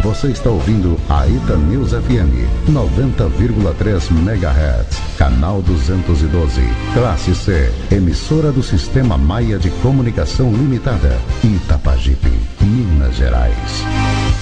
Você está ouvindo a Ita News FM 90,3 MHz, canal 212, classe C, emissora do Sistema Maia de Comunicação Limitada, Itapajipe, Minas Gerais.